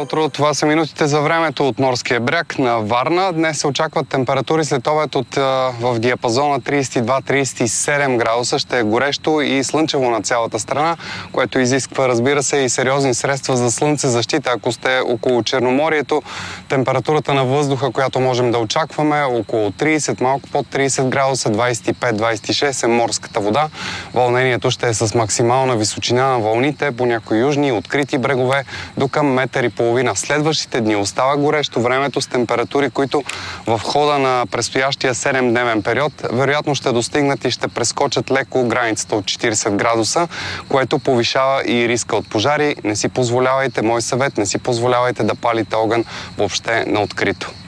Добро утро! Това са минутите за времето от морския бряг на Варна. Днес се очакват температури след обед в диапазона 32-37 градуса. Ще е горещо и слънчево на цялата страна, което изисква, разбира се, и сериозни средства за слънцезащита. Ако сте около Черноморието, температурата на въздуха, която можем да очакваме, около 30, малко под 30 градуса, 25-26 е морската вода. Вълнението ще е с максимална височина на вълните по някои южни и открити брегове до към 1,5 метра. Следващите дни остава горещо времето с температури, които в хода на предстоящия 7-дневен период вероятно ще достигнат и ще прескочат леко границата от 40 градуса, което повишава и риска от пожари. Не си позволявайте, мой съвет, не си позволявайте да палите огън въобще на открито.